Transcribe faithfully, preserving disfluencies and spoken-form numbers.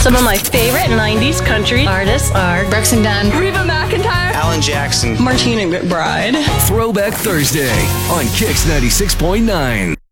Some of my favorite nineties country artists are Brooks and Dunn, Reba McEntire, Alan Jackson, Martina McBride. Throwback Thursday on Kix ninety-six point nine.